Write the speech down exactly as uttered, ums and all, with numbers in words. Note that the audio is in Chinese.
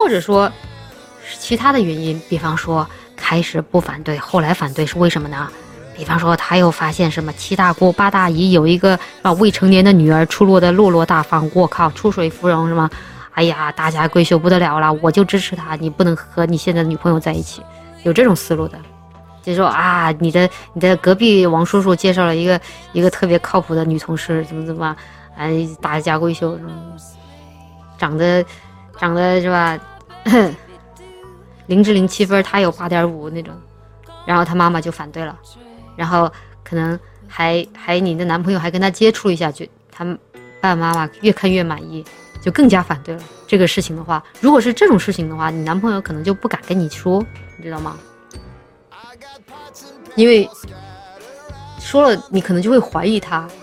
或者说其他的原因，比方说开始不反对，后来反对是为什么呢？比方说他又发现什么七大姑八大姨有一个啊未成年的女儿出落的落落大方，我靠，出水芙蓉什么，哎呀，大家闺秀不得了了，我就支持他，你不能和你现在的女朋友在一起，有这种思路的。就说啊，你的你的隔壁王叔叔介绍了一个一个特别靠谱的女同事，怎么怎么，哎，大家闺秀，长得长得是吧，零至零七分，他有八点五那种，然后他妈妈就反对了，然后可能还还你的男朋友还跟他接触一下，就他爸爸妈妈越看越满意，就更加反对了这个事情的话，如果是这种事情的话，你男朋友可能就不敢跟你说，你知道吗？因为说了你可能就会怀疑他，